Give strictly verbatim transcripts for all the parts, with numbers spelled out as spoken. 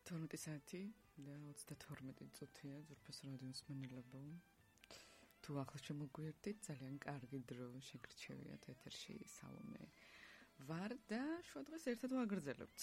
თორმეტი საათი და ოცდათორმეტი წუთია ძვირფას რადიოს მსმენელებო. თუ ახლა შემოგვიერთდით, ძალიან კარგი დრო შეგრჩევიათ ეთერში სალომე ვარ და შუადღეს ერთად ვაგრძელებთ.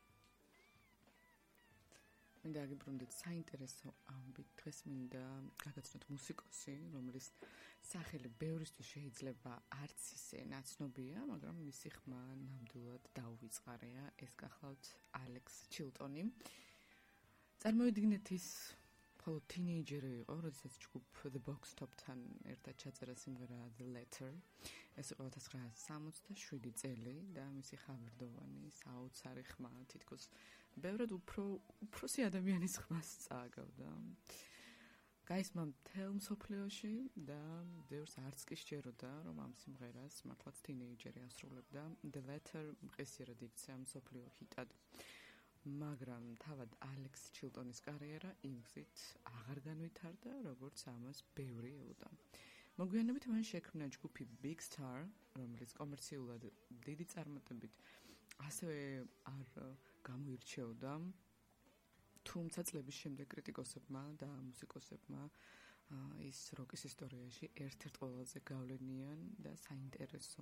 მინდა აგიბრუნდეთ საინტერესო ამბით. დღეს მინდა გაგაცნოთ მუსიკოსი, რომლის სახელი ბევრისთვის შეიძლება არც ისე ნაცნობია, მაგრამ მისი ხმა ნამდვილად დაუვიწყარია. ეს გახლავთ ალექს ჩილტონი. წარმოვიდგინეთ ის მხოლოდ თინეიჯერი იყო, როდესაც ჯგუფ The Box Top-თან ერთად ჩაწერა სიმღერა The Letter. ეს იყო ოთხ ათას სამოცდაშვიდი წელი და მისი ხავერდოვანი საოცარი ხმა თითქოს ბევრად უფრო უფროსი ადამიანის ხმას წააგავდა. გაისმა მთელ მსოფლიოში და ბევრს არც კი სჯეროდა, რომ ამ სიმღერას მართლაც თინეიჯერი ასრულებდა. The Letter მყისიერად იქცა მსოფლიო ჰიტად. მაგრამ თავად ალექს ჩილტონის კარიერა იმ გზით აღარ განვითარდა, როგორც ამას ბევრი ელოდა. მოგვიანებით მან შექმნა ჯგუფი Big Star, რომელიც კომერციულად დიდი წარმატებით ასევე არ გამოირჩეოდა, თუმცა წლების შემდეგ კრიტიკოსებმა და მუსიკოსებმა ის როკის ისტორიაში ერთ-ერთ ყველაზე გავლენიან და საინტერესო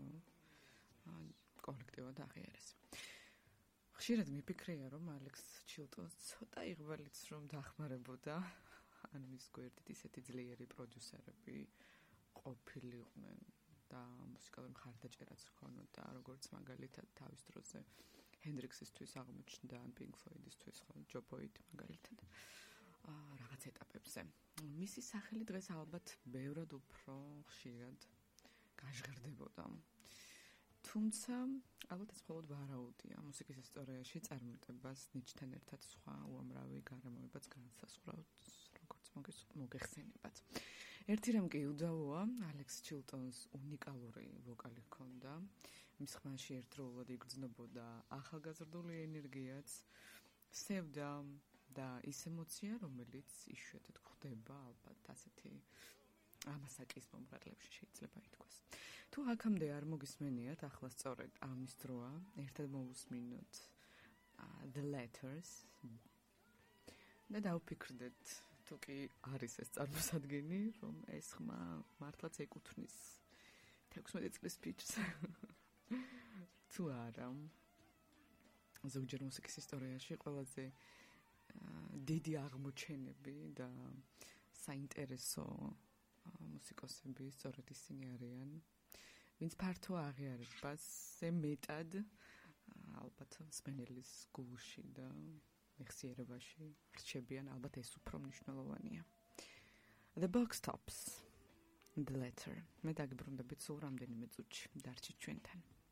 კოლექტივად აღიარეს. ხშირად მიფიქრია, რომ ალექს ჩილტონს ცოტა იღბალიც რომ დახმარებოდა, ან მის გვერდით ისეთი ძლიერი პროდიუსერები ყოფილიყვნენ და მუსიკალური მხარდაჭერაც ჰქონოდა, როგორც მაგალითად თავის დროზე ჰენდრიქსისთვის აღმოჩნდა, ან Pink Floyd-ისთვის, ჯო ბოიდი მაგალითად რაღაც ეტაპებზე. მისი სახელი დღეს ალბათ ბევრად უფრო ხშირად გაჟღერდებოდა. თუმცა, ალბათ ეს მხოლოდ ვარაუდია. მუსიკის ისტორიაში წარმატებას ნიჭთან ერთად სხვა უამრავი გარემოებაც განსაზღვრავს, როგორც მოგეხსენებათ. ერთი რამ კი უდავოა, ალექს ჩილტონს უნიკალური ვოკალი ჰქონდა. მის ხმაში ერთდროულად იგრძნობოდა ახალგაზრდული ენერგიაც, სევდა და ის ემოცია, რომელიც იშვიათად გვხდება, ალბათ ასეთი ამასაკის მომღერლებში შეიძლება ითქვას. თუ აქამდე არ მოგისმენიათ, ახლა სწორედ ამის დროა, ერთად მოვუსმინოთ The Letters და დავფიქრდეთ, თუ კი არის ეს წარმოსადგენი, რომ ეს ხმა მართლაც ეკუთვნის თექვსმეტი წლის ფიჭს. თუ არა, ზოგჯერ მუსიკის ისტორიაში ყველაზე დიდი აღმოჩენები და საინტერესო მუსიკოსები სწორედ ისინი არიან, ვინც ფართო აღიარებაზე მეტად ალბათ მსმენელის გულში და მეხსიერებაში რჩებიან, ალბათ ეს უფრო მნიშვნელოვანია. The Box Tops, The Letter. მე დაგიბრუნდებით სულ რამდენიმე წუთში. დარჩით ჩვენთან.